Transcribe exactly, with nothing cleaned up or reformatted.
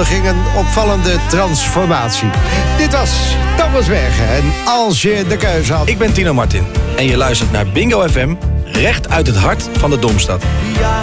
onderging een opvallende transformatie. Dit was Thomas Bergen en Als je de keuze had. Ik ben Tino Martin en je luistert naar Bingo F M, recht uit het hart van de Domstad.